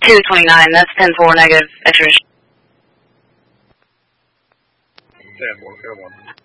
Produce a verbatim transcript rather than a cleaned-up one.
two twenty-nine, that's ten four negative, X-ray. ten four, go one.